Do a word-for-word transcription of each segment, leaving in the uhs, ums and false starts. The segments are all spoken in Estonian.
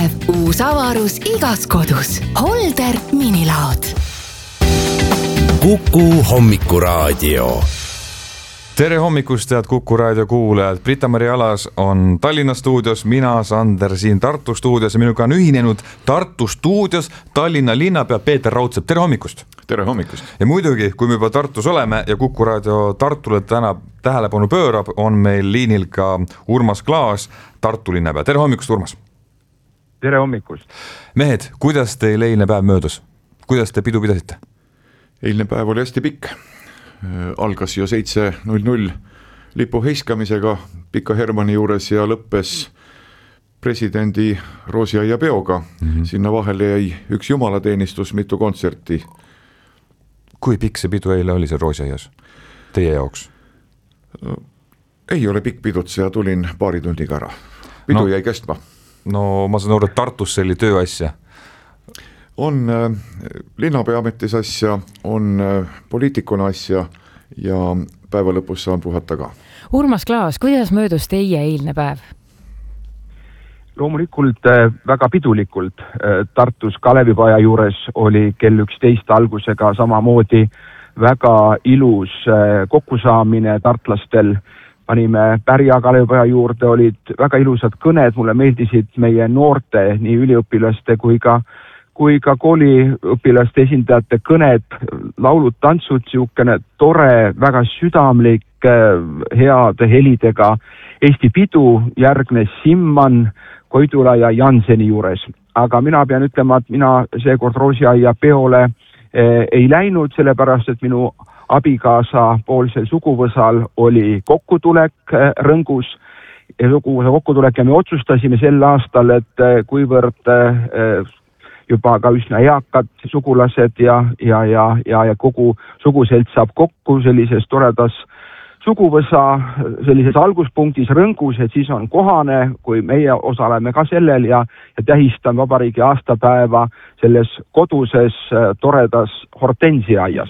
päev uus avarus igas kodus. Holder minilaod. Kuku hommikuraadio. Tere hommikust, head Kuku raadio kuulajad. Brita-Mari Alas on Tallinna stuudios, mina Sander siin Tartu stuudios ja minuga on ühinenud Tartu stuudios Tallinna linnapea Peeter Raudsepp. Tere hommikust. Tere hommikust. Ja muidugi, kui me juba Tartus oleme ja Kuku raadio Tartule täna tähelepanu pöörab, on meil liinil ka Urmas Klaas, Tartu linnapea. Tere hommikust, Urmas. Tere hommikust. Mehed, kuidas teil eilne päev möödus? Kuidas te pidu pidasite? Eilne päev oli hästi pikk. Algas ju seitse null null lipu heiskamisega Pika Hermanni juures ja lõppes presidendi roosiaia peoga. Mm-hmm. Sinna vahele jäi üks jumalateenistus, mitu kontserti. Kui pikk see pidu eile oli see roosiaias teie jaoks? Ei ole pikk pidutseja, tulin paari tundiga ära. Pidu no, jäi kestma. No ma saan aru, et Tartus see oli tööasja. On äh, linnapea ametis asja, on äh, poliitikuna asja ja päeva lõpus saan puhata ka. Urmas Klaas, kuidas möödus teie eilne päev? Loomulikult äh, väga pidulikult. Äh, Tartus Kalevipaja juures oli kell üksteist algusega samamoodi väga ilus äh, kokkusaamine tartlastel. Panime Pärja Kalevipaja juurde, olid väga ilusad kõned, mulle meeldisid meie noorte, nii üliõpilaste kui ka kui ka kooliõpilaste esindajate kõned, laulud, tantsud, siukene tore, väga südamlik, heade helidega Eesti pidu järgnes Simman, Koidula ja Janseni juures. Aga mina pean ütlema, et mina seekord roosiaia peole ei läinud, sellepärast, et minu abikaasa poolsel suguvõsal oli kokkutulek Rõngus, suguvõsa kokkutulek ja me otsustasime sel aastal, et kuivõrd juba ka üsna eakad sugulased ja, ja, ja, ja, ja kogu suguselt saab kokku sellises toredas suguvõsa, sellises alguspunktis Rõngus, et siis on kohane, kui meie osaleme ka sellel ja, ja tähistan vabariigi aastapäeva selles koduses toredas hortensiaias.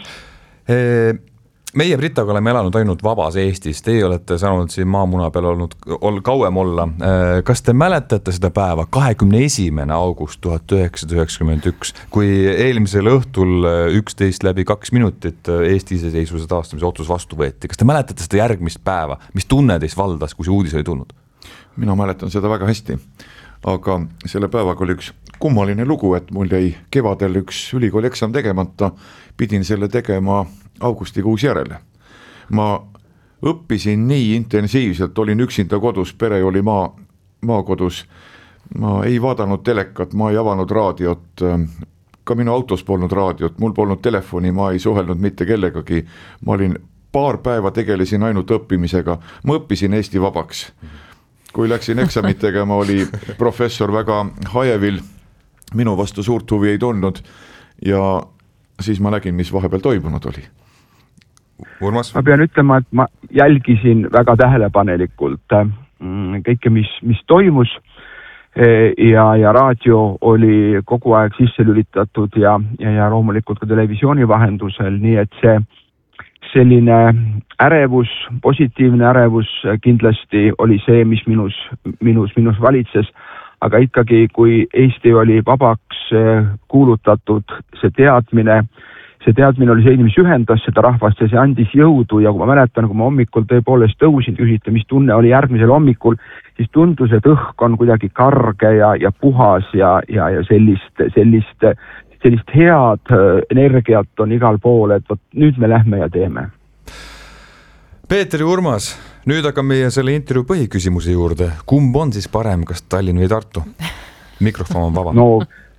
Meie Britaga oleme elanud ainult vabas Eestis, teie olete saanud siin maamuna peal olnud ol, kauem olla. Kas te mäletate seda päeva kahekümne esimene august tuhat üheksasada üheksakümmend üks, kui eelmisel õhtul üksteist läbi kaks minutit Eesti iseseisvuse taastamise otsus vastu võeti? Kas te mäletate seda järgmist päeva? Mis tunne teis valdas, kui see uudis oli tulnud? Mina mäletan seda väga hästi, aga selle päevaga oli üks kummaline lugu, et mul jäi kevadel üks ülikooli eksam tegemata, pidin selle tegema augustikuus järele. Ma õppisin nii intensiivselt, olin üksinda kodus, pere oli maa, maakodus, ma ei vaadanud telekat, ma ei avanud raadiot, ka minu autos polnud raadiot, mul polnud telefoni, ma ei suhelnud mitte kellegagi, ma olin paar päeva tegelesin ainult õppimisega, ma õppisin Eesti vabaks. Kui läksin eksamitega, ma oli professor väga hajevil, minu vastu suurt huvi ei tundnud ja siis ma nägin, mis vahepeal toimunud oli. Urmas? Ma pean ütlema, et ma jälgisin väga tähelepanelikult kõike, mis, mis toimus ja, ja raadio oli kogu aeg sisse lülitatud ja, ja, ja loomulikult ka televisiooni vahendusel, nii et see selline ärevus, positiivne ärevus kindlasti oli see, mis minus, minus, minus valitses, aga ikkagi, kui Eesti oli vabaks kuulutatud, see teadmine, see teadmine oli see, mis ühendas seda rahvast ja see andis jõudu ja kui ma mäletan, kui ma hommikul tõepoolest tõusin, küsite, mis tunne oli järgmisel hommikul, siis tundus, et õhk on kuidagi karge ja, ja puhas ja, ja, ja sellist, sellist, sellist head energiat on igal pool, et võt, nüüd me lähme ja teeme. Peeter ja Urmas, nüüd aga meie selle intervjuu põhiküsimuse juurde. Kumb on siis parem, kas Tallinn või Tartu? Mikrofon on vaba. No,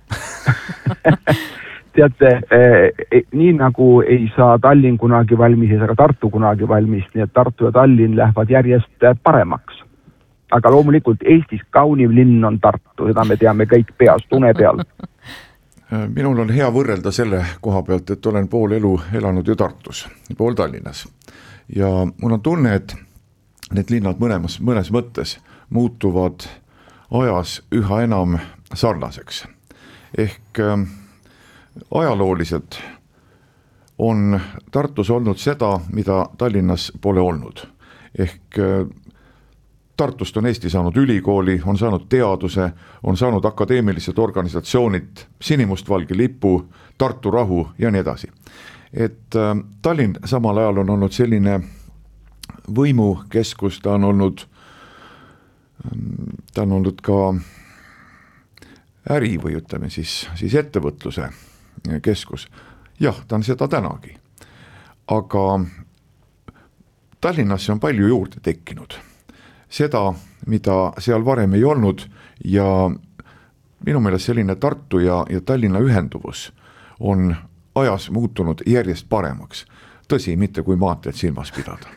teate, eh, nii nagu ei saa Tallinn kunagi valmis, aga Tartu kunagi valmis, nii et Tartu ja Tallinn lähevad järjest paremaks. Aga loomulikult Eestis kauniv linn on Tartu, seda me teame kõik peast, une peal. Minul on hea võrrelda selle koha pealt, et olen pool elu elanud ju Tartus, pool Tallinnas. Ja mul on tunne, et need linnad mõlemas, mõnes mõttes muutuvad ajas üha enam sarnaseks. Ehk äh, ajalooliselt on Tartus olnud seda, mida Tallinnas pole olnud. Ehk äh, Tartust on Eesti saanud ülikooli, on saanud teaduse, on saanud akadeemilised organisatsioonid, sinimustvalge lipu, Tartu rahu ja nii edasi. Et äh, Tallinn samal ajal on olnud selline võimukeskus, ta on olnud, ta on olnud ka äri või ütleme siis, siis ettevõtluse keskus. Jah, ta on seda tänagi. Aga Tallinnasse on palju juurde tekkinud. Seda, mida seal varem ei olnud ja minu meelest selline Tartu ja, ja Tallinna ühenduvus on ajas muutunud järjest paremaks. Tõsi, mitte kui maanteed silmas pidada.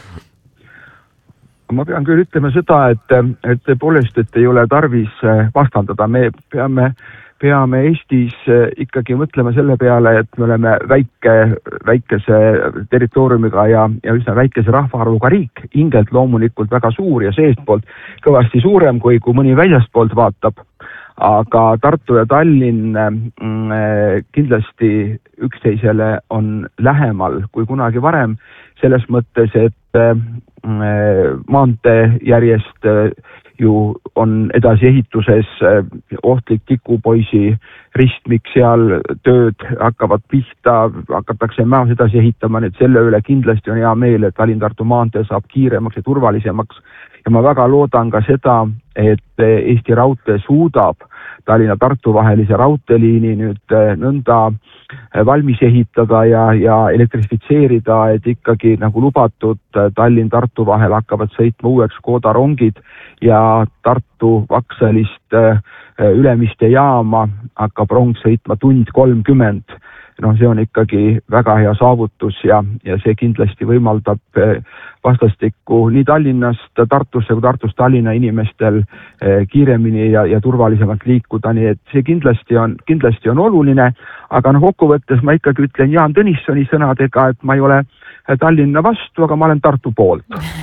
Ma pean küll ütlema seda, et, et tõepoolest, et ei ole tarvis vastandada. Me peame, peame Eestis ikkagi mõtlema selle peale, et me oleme väike, väikese territooriumiga ja, ja üsna väikese rahvaarvuga riik, ingelt loomulikult väga suur ja seestpoolt kõvasti suurem, kui, kui mõni väljastpoolt vaatab. Aga Tartu ja Tallinn kindlasti üksteisele on lähemal kui kunagi varem, selles mõttes, et maantee järjest ju on edasi ehituses, ohtlik tikupoisi ristmik seal, tööd hakkavad pihta, hakatakse mäos edasi ehitama, nüüd selle üle kindlasti on hea meel, et Tallinn-Tartu maantee saab kiiremaks ja turvalisemaks. Ja ma väga loodan ka seda, et Eesti Raudtee suudab Tallinna-Tartu vahelise raudteeliini nüüd nõnda valmis ehitada ja, ja elektrifitseerida, et ikkagi nagu lubatud Tallinn-Tartu vahel hakkavad sõitma uueks Škoda rongid ja Tartu Vaksalist Ülemiste jaama hakkab rong sõitma tund kolmkümmend. No see on ikkagi väga hea saavutus ja, ja see kindlasti võimaldab vastastikku nii Tallinnast Tartusse kui Tartust Tallinna inimestel kiiremini ja, ja turvalisemalt liikuda, nii et see kindlasti on, kindlasti on oluline, aga no kokkuvõttes ma ikkagi ütlen Jaan Tõnissoni sõnadega, et ma ei ole Tallinna vastu, aga ma olen Tartu poolt.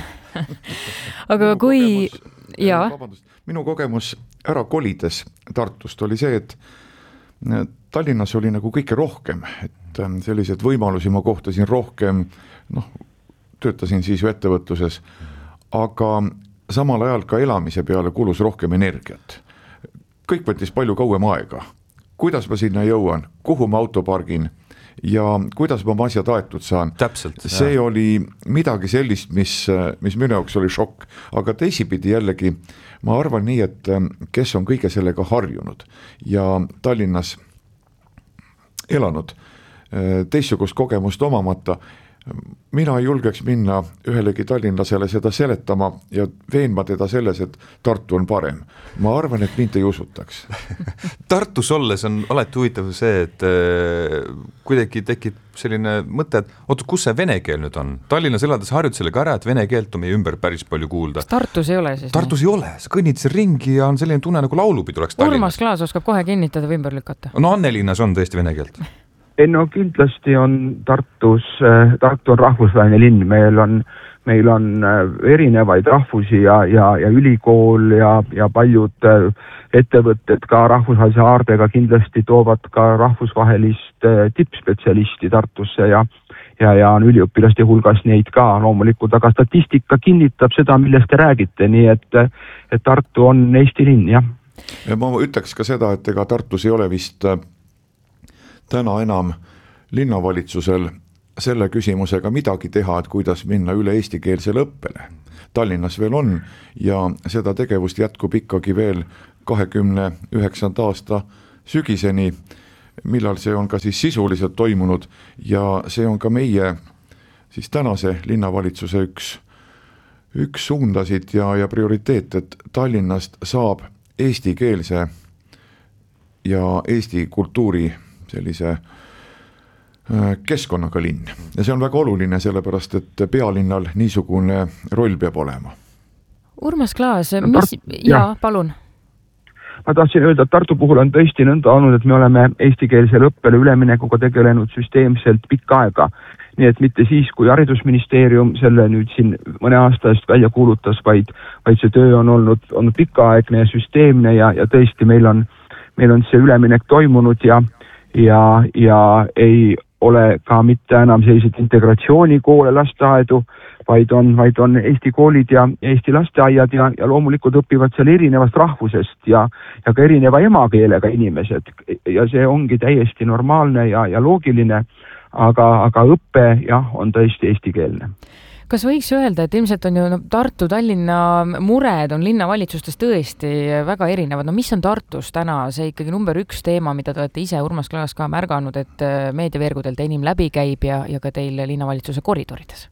Aga minu kui... Kogemus, ja. vabandust, minu kogemus ära kolides Tartust oli see, et Tallinnas oli nagu kõike rohkem, et sellised võimalusi ma kohtasin rohkem, noh, töötasin siis ju ettevõtluses, aga samal ajal ka elamise peale kulus rohkem energiat. Kõik võttis palju kauem aega. Kuidas ma sinna jõuan, kuhu ma auto pargin ja kuidas ma oma asjad aetud saan. Täpselt. See jah. Oli midagi sellist, mis, mis minu jaoks oli šokk, aga teisipidi jällegi ma arvan nii, et kes on kõige sellega harjunud ja Tallinnas elanud teistsugust kogemust omamata, mina ei julgeks minna ühelegi tallinlasele seda seletama ja veenma teda selles, et Tartu on parem. Ma arvan, et mind ei usutaks. Tartus olles on alati huvitav see, et kuidagi tekib selline mõte, et oota, kus see vene keel nüüd on? Tallinnas elades harjud sellega ära, et vene keelt on meie ümber päris palju kuulda. Tartus ei ole siis? Tartus ei ole, sa kõnnid see ringi ja on selline tunne nagu laulupidu oleks Tallinnas. Urmas Klaas oskab kohe kinnitada või ümber lükata. No Annelinnas on tõesti vene keelt. Ei, no kindlasti on Tartus, Tartu on rahvusvaheline linn, meil on, meil on erinevaid rahvusi ja, ja, ja ülikool ja, ja paljud ettevõtted ka rahvusvahelise haardega kindlasti toovad ka rahvusvahelist tippspetsialisti Tartusse ja, ja, ja on üliõpilaste hulgas neid ka loomulikult, aga statistika kinnitab seda, millest te räägite, nii et, et Tartu on Eesti linn, jah. Ja ma ütleks ka seda, et ega Tartus ei ole vist täna enam linnavalitsusel selle küsimusega midagi teha, et kuidas minna üle eestikeelsele õppele. Tallinnas veel on ja seda tegevust jätkub ikkagi veel kahekümne üheksanda aasta sügiseni, millal see on ka siis sisuliselt toimunud ja see on ka meie siis tänase linnavalitsuse üks, üks suundasid ja, ja prioriteet, et Tallinnast saab eestikeelse ja Eesti kultuuri sellise keskkonnaga linn. Ja see on väga oluline, sellepärast, et pealinnal niisugune roll peab olema. Urmas Klaas, mis... Ja, palun. Ma tahtsin öelda, et Tartu puhul on tõesti nõnda olnud, et me oleme eestikeelsele õppele üleminekuga tegelenud süsteemselt pikka aega. Nii et mitte siis, kui haridusministeerium selle nüüd siin mõne aasta eest välja kuulutas, vaid, vaid see töö on olnud, olnud pikaaegne ja süsteemne ja, ja tõesti meil on, meil on see üleminek toimunud ja Ja, ja ei ole ka mitte enam selliseid integratsioonikoole, lasteaedu, vaid on, vaid on Eesti koolid ja Eesti lasteaiad ja, ja loomulikult õpivad seal erinevast rahvusest ja, ja ka erineva emakeelega inimesed ja see ongi täiesti normaalne ja, ja loogiline, aga, aga õpe jah, on tõesti eestikeelne. Kas võiks öelda, et ilmselt on ju no, Tartu, Tallinna mured on linnavalitsustes tõesti väga erinevad. No mis on Tartus täna see ikkagi number üks teema, mida te olete ise Urmas Klaas ka märganud, et meediaveergudel te enim läbi käib ja, ja ka teil linnavalitsuse koridorides?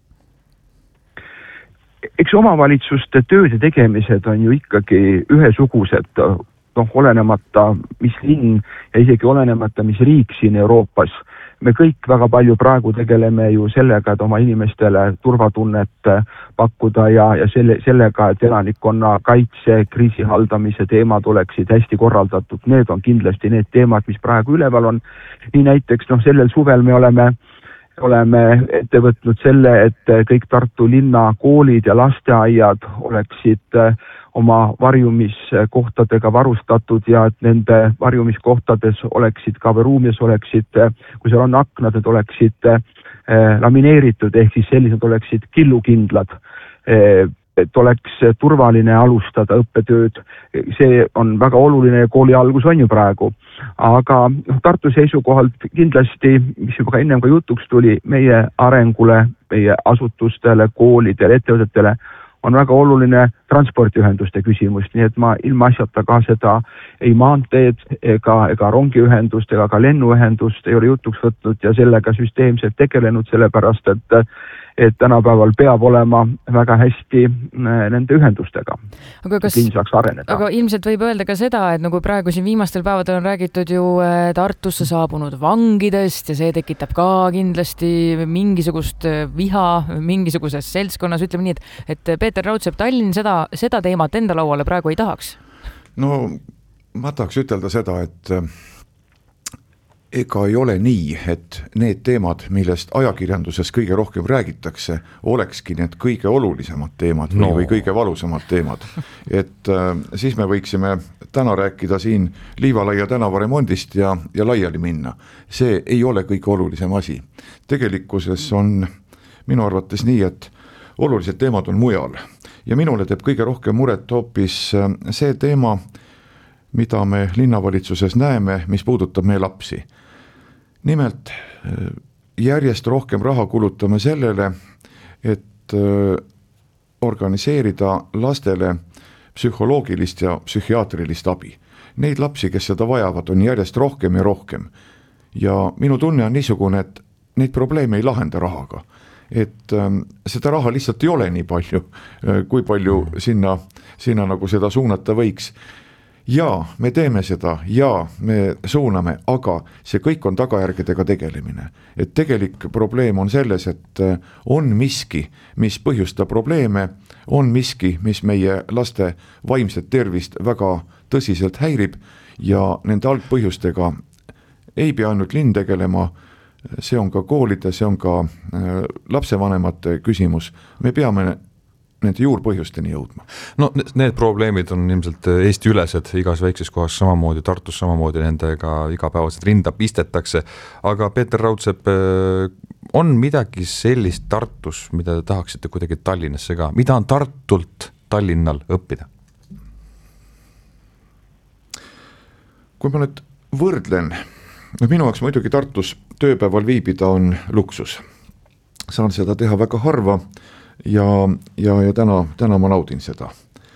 Eks omavalitsuste tööde tegemised on ju ikkagi ühesugused, noh, olenemata mis linn ja isegi olenemata mis riik siin Euroopas. Me kõik väga palju praegu tegeleme ju sellega, et oma inimestele turvatunnet pakkuda ja, ja selle, sellega, et elanikkonna kaitse, kriisi haldamise teemad oleksid hästi korraldatud. Need on kindlasti need teemad, mis praegu üleval on. Nii näiteks noh, sellel suvel me oleme oleme ette võtnud selle, et kõik Tartu linna koolid ja lasteaiad oleksid oma varjumiskohtadega varustatud ja et nende varjumiskohtades oleksid ka või ruumis oleksid, kui seal on aknad, et oleksid lamineeritud ehk siis sellised oleksid killukindlad, et oleks turvaline alustada õppetööd. See on väga oluline ja kooli algus on ju praegu. Aga Tartu seisukohalt kindlasti, mis juba ka ennem ka jutuks tuli, meie arengule, meie asutustele, koolidele, ettevõtetele on väga oluline transpordiühenduste küsimus, nii et ma ilma asjata ka seda ei maanteed ega, ega rongiühendust ega ka lennuühendust ei ole jutuks võtnud ja sellega süsteemselt tegelenud, sellepärast et et tänapäeval peab olema väga hästi nende ühendustega, aga kas, et linn saaks areneda. Aga ilmselt võib öelda ka seda, et nagu praegu siin viimastel päevadel on räägitud ju Tartusse saabunud vangidest ja see tekitab ka kindlasti mingisugust viha mingisuguses seltskonnas, ütleme nii, et, et Peeter Raudsepp, Tallinn seda, seda teemat enda lauale praegu ei tahaks? No ma tahaks ütelda seda, et ega ei ole nii, et need teemad, millest ajakirjanduses kõige rohkem räägitakse, olekski need kõige olulisemad teemad no. või, või kõige valusamad teemad. Et äh, siis me võiksime täna rääkida siin Liivalaia tänava remondist ja, ja laiali minna. See ei ole kõige olulisem asi. Tegelikkuses on minu arvates nii, et olulised teemad on mujal. Ja minule teeb kõige rohkem muret hoopis see teema, mida me linnavalitsuses näeme, mis puudutab meie lapsi. Nimelt järjest rohkem raha kulutame sellele, et organiseerida lastele psühholoogilist ja psühhiaatrilist abi. Neid lapsi, kes seda vajavad, on järjest rohkem ja rohkem. Ja minu tunne on niisugune, et neid probleeme ei lahenda rahaga. Et seda raha lihtsalt ei ole nii palju, kui palju sinna, sinna nagu seda suunata võiks. Ja me teeme seda ja me suuname, aga see kõik on tagajärgedega tegelemine. Et tegelik probleem on selles, et on miski, mis põhjustab probleeme, on miski, mis meie laste vaimset tervist väga tõsiselt häirib ja nende algpõhjustega ei pea ainult linn tegelema, see on ka koolide, see on ka lapsevanemate küsimus. Me peame nende juurpõhjusteni jõudma. No need probleemid on ilmselt Eesti ülesed, igas väikses kohas samamoodi, Tartus samamoodi nendega igapäevaselt rinda pistetakse, aga Peeter Raudsepp, on midagi sellist Tartus, mida te tahaksite kuidagi Tallinnasse ka, mida on Tartult Tallinnal õppida? Kui ma nüüd võrdlen, no minu jaoks muidugi Tartus tööpäeval viibida on luksus. Saan seda teha väga harva, Ja, ja, ja täna, täna ma naudin seda.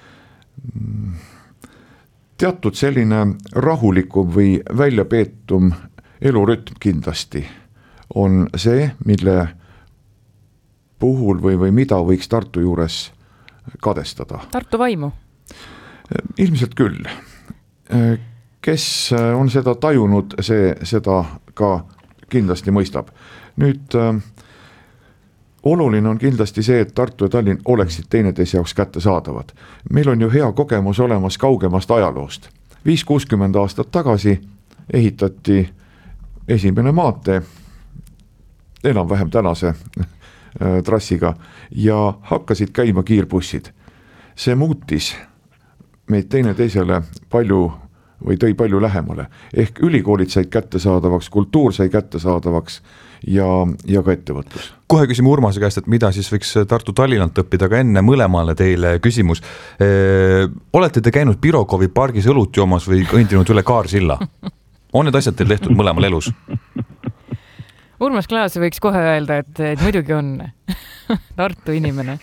Teatud selline rahulikum või väljapeetum elurütm kindlasti on see, mille puhul või, või mida võiks Tartu juures kadestada. Tartu vaimu? Ilmselt küll. Kes on seda tajunud, see seda ka kindlasti mõistab. Nüüd oluline on kindlasti see, et Tartu ja Tallinn oleksid teineteise jaoks kätte saadavad. Meil on ju hea kogemus olemas kaugemast ajaloost. viis kuuskümmend aastat tagasi ehitati esimene maantee enam-vähem tänase trassiga ja hakkasid käima kiirbussid. See muutis meid teineteisele palju või tõi palju lähemale. Ehk ülikoolid said kättesaadavaks, kultuur sai kättesaadavaks ja, ja ka ettevõtlus. Kohe küsime Urmase käest, et mida siis võiks Tartu Tallinnalt õppida, aga enne mõlemale teile küsimus. E, olete te käinud Pirogovi pargis õlut joomas või kõndinud üle Kaarsilla? On need asjad teil tehtud mõlemal elus? Urmas Klaas võiks kohe öelda, et, et muidugi on Tartu inimene.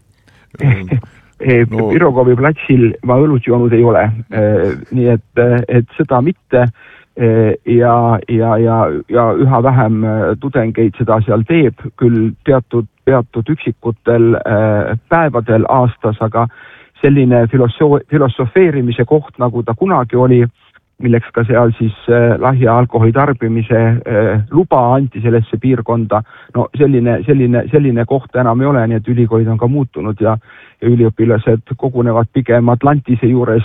No. Pirogovi platsil ma õlut joonud ei ole, nii et, et seda mitte ja, ja, ja, ja üha vähem tudengeid seda seal teeb, küll teatud, teatud üksikutel päevadel aastas, aga selline filoso- filosofeerimise koht, nagu ta kunagi oli, milleks ka seal siis lahja alkoholi tarbimise luba anti sellesse piirkonda, no selline, selline, selline koht enam ei ole, nii et ülikoolid on ka muutunud ja ja üliõpilased kogunevad pigem Atlantise juures,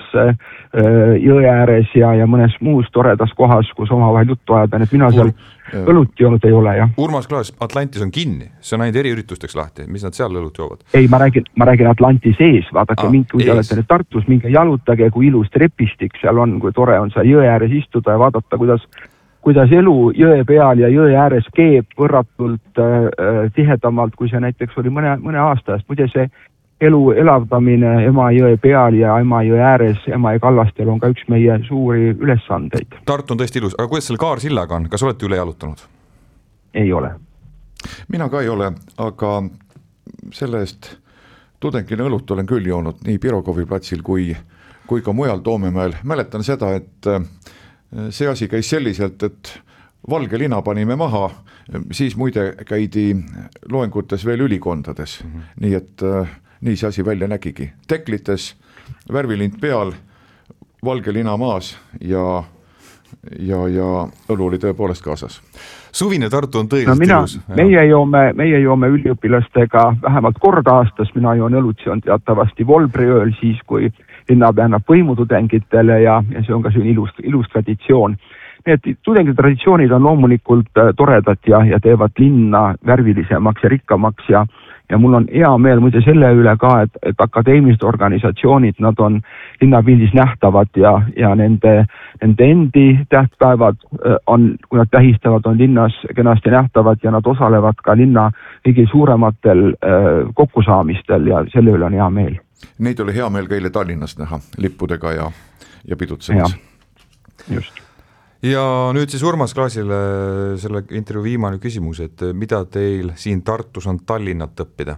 jõe ääres ja, ja mõnes muus toredas kohas, kus omavahel juttu ajada, nii et mina seal Ur... õlut joonud ei ole, jah. Urmas Klaas, Atlantis on kinni, see on ainult eriüritusteks lahti, mis nad seal õlut joovad? Ei, ma räägin, ma räägin Atlanti sees, vaadake, ah, mingi, kui te olete nüüd Tartus, minge jalutage, kui ilus trepistik seal on, kui tore on seal jõe ääres istuda ja vaadata, kuidas kuidas elu jõe peal ja jõe ääres keeb võrratult äh, tihedamalt, kui see näiteks oli mõne, mõne aasta eest. Muide see elu elavdamine Emajõe peal ja Emajõe ääres, Emajõe kallastel on ka üks meie suuri ülesandeid. Tartu on tõesti ilus, aga kuidas selle Kaarsillaga on? Kas olete üle jalutanud? Ei ole. Mina ka ei ole, aga selle eest tudengina õlut olen küll joonud nii Pirogovi platsil kui, kui ka mujal Toomemäel. Mäletan seda, et see asi käis selliselt, et valge lina panime maha, siis muide käidi loengutes veel ülikondades, mm-hmm. nii et nii see asi välja nägigi. Teklites, värvilind peal, valge lina maas ja, ja, ja õlu oli tõepoolest kaasas. Suvine Tartu on tõeliselt no mina, ilus. Meie joome, meie joome üliõpilastega vähemalt kord aastas, mina joon õlut, see on teatavasti Volbriööl siis, kui linnapea annab võimutudengitele ja, ja see on ka selline ilus, ilus traditsioon. Need tudengide traditsioonid on loomulikult toredad ja, ja teevad linna värvilisemaks ja rikkamaks ja, ja mul on hea meel muide selle üle ka, et, et akadeemilised organisatsioonid, nad on linnapildis nähtavad ja, ja nende, nende endi tähtpäevad on, kui nad tähistavad, on linnas kenasti nähtavad ja nad osalevad ka linna kõige suurematel äh, kokkusaamistel ja selle üle on hea meel. Neid oli hea meel ka eile Tallinnas näha lippudega ja, ja pidutsemas. Just. Ja nüüd siis Urmas Klaasile selle intervjuu viimane küsimus, et mida teil siin Tartus on Tallinnat õppida?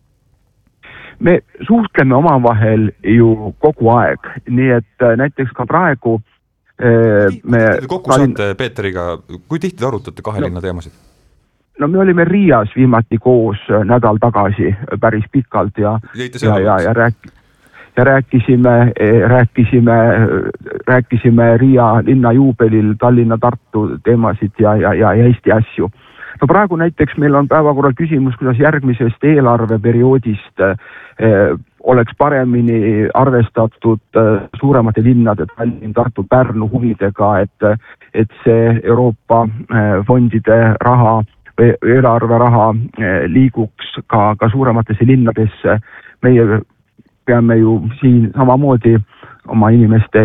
Me suhtleme omavahel ju kogu aeg, nii et näiteks ka praegu eh, me kokku Tallinn... saate Peeteriga, kui tihti te arutate kahe no, linna teemasid? No me olime Riias viimati koos nädal tagasi päris pikalt ja, ja, ja, ja rääk... ja rääkisime, rääkisime, rääkisime Riia linna juubelil Tallinna-Tartu teemasid ja, ja, ja Eesti asju. No praegu näiteks meil on päevakorral küsimus, kuidas järgmisest eelarveperioodist eh, oleks paremini arvestatud eh, suuremate linnade Tallinn, Tartu, Pärnu huvidega, et, et see Euroopa eh, fondide raha või eelarveraha eh, liiguks ka, ka suurematesse linnadesse. Meie peame ju siin samamoodi oma inimeste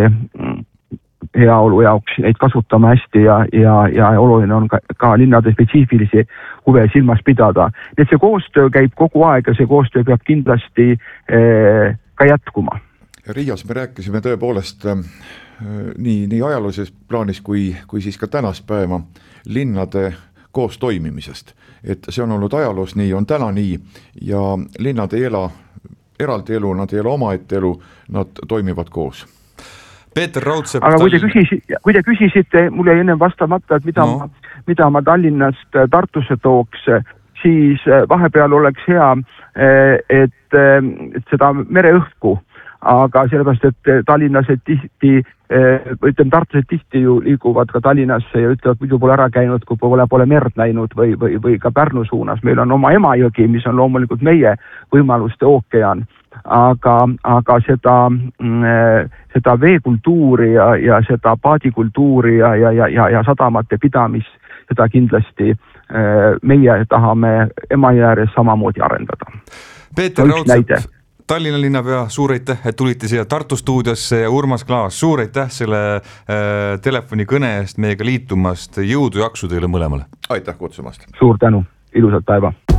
heaolu jaoks neid kasutama hästi ja, ja, ja oluline on ka, ka linnade spetsiifilisi huve silmas pidada. Et see koostöö käib kogu aeg ja see koostöö peab kindlasti eh, ka jätkuma. Riias me rääkisime tõepoolest äh, nii, nii ajaloolises plaanis kui, kui siis ka tänast päeva linnade koos toimimisest. Et see on olnud ajaloos nii, on täna nii ja linnad ei ela eraldi elu, nad ei ole omaette elu, nad toimivad koos. Peeter Raudsepp... Aga kui te, küsisite, kui te küsisite, mul jäi enne vastamata, et mida, no. ma, mida ma Tallinnast Tartusse tooks, siis vahepeal oleks hea, et, et seda mereõhku, aga sellepärast, et Tallinnased tihti, ütleme Tartused tihti ju liiguvad ka Tallinnasse ja ütlevad, muidu pole ära käinud, kui pole, pole merd näinud või, või, või ka Pärnu suunas. Meil on oma Emajõgi, mis on loomulikult meie võimaluste ookean, aga, aga seda, seda veekultuuri ja, ja seda paadikultuuri ja, ja, ja, ja, ja sadamate pidamis, seda kindlasti meie tahame Emajõe ääres samamoodi arendada. Peeter Raudsepp, Tallinna linnapea, suur aitäh, et tulite siia Tartu stuudiosse ja Urmas Klaas, suur aitäh selle äh, telefonikõne eest meiega liitumast, jõudu jaksu teile mõlemale. Aitäh kutsumast. Suur tänu, ilusat päeva.